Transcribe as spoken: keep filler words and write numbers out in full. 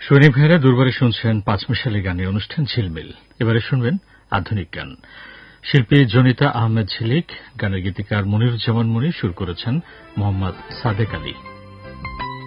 সৈনিক ভাইয়েরা দুর্বারে শুনছেন পাঁচমিশালি গানের অনুষ্ঠান ঝিলমিল। এবারে শুনবেন আধুনিক গান। শিল্পী জনিতা আহমেদ ঝিলিক, গানের গীতিকার মনিরুজ্জামান মনি, সুর করেছেন মোহাম্মদ সাদেক আলী।